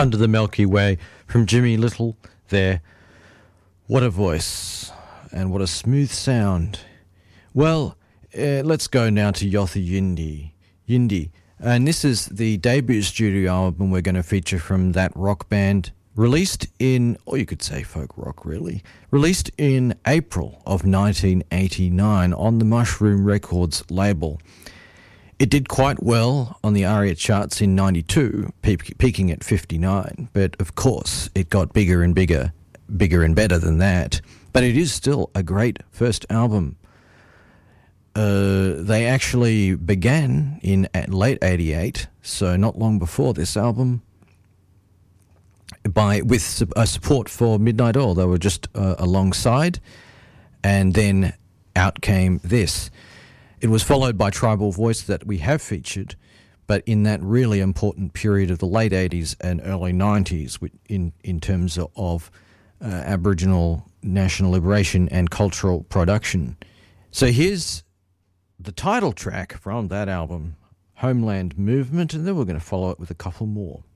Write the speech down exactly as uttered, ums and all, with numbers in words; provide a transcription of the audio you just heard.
Under the Milky Way from Jimmy Little there. What a voice and what a smooth sound. Well, uh, let's go now to Yothu Yindi. Yindi. And this is the debut studio album we're going to feature from that rock band, released in, or you could say folk rock really, released in April of nineteen eighty-nine on the Mushroom Records label. It did quite well on the ARIA charts in ninety-two, peak, peaking at fifty-nine, but of course it got bigger and bigger, bigger and better than that. But it is still a great first album. Uh, they actually began in at late eighty-eight, so not long before this album, by with su- uh, support for Midnight Oil. They were just uh, alongside, and then out came this. It was followed by Tribal Voice that we have featured, but in that really important period of the late eighties and early nineties in, in terms of uh, Aboriginal national liberation and cultural production. So here's the title track from that album, Homeland Movement, and then we're going to follow it with a couple more.